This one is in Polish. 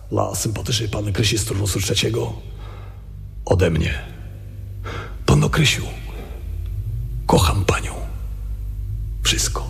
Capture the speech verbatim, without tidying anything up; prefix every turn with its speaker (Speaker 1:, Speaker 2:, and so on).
Speaker 1: dla sympatycznej panny Krysi z turnusu trzeciego ode mnie. Panno Krysiu, kocham panią. Wszystko.